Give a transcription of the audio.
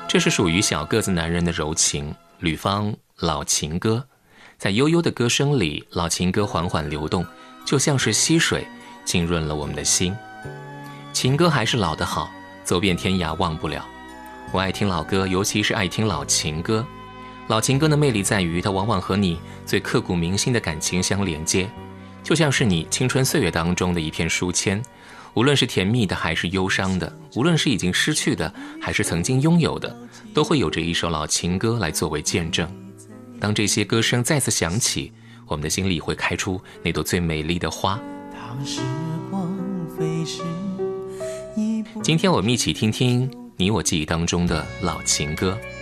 这是属于小个子男人的柔情，吕方老情歌。在悠悠的歌声里，老情歌缓缓流动，就像是溪水浸润了我们的心。情歌还是老的好，走遍天涯忘不了。我爱听老歌，尤其是爱听老情歌。老情歌的魅力在于，它往往和你最刻骨铭心的感情相连接，就像是你青春岁月当中的一片书签，无论是甜蜜的还是忧伤的，无论是已经失去的还是曾经拥有的，都会有着一首老情歌来作为见证。当这些歌声再次响起，我们的心里会开出那朵最美丽的花。 当时光飞逝， 今天我们一起听听你我记忆当中的老情歌。